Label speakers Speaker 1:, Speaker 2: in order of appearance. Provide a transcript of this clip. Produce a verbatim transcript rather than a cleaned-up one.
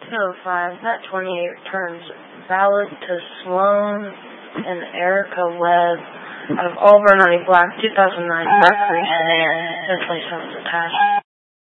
Speaker 1: oh five, that twenty-eight returns valid to Sloan and Erica Webb of Auburn on a black two thousand nine Mercury. This place has attached.